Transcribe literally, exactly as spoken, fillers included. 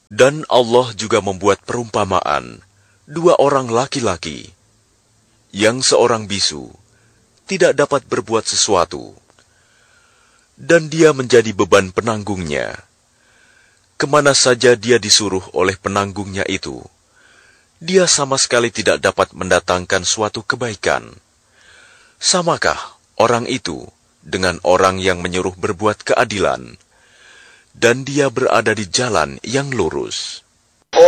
Dan Allah juga membuat perumpamaan dua orang laki-laki, yang seorang bisu tidak dapat berbuat sesuatu, dan dia menjadi beban penanggungnya. Kemana saja dia disuruh oleh penanggungnya itu, dia sama sekali tidak dapat mendatangkan suatu kebaikan. Samakah orang itu dengan orang yang menyuruh berbuat keadilan, dan dia berada di jalan yang lurus?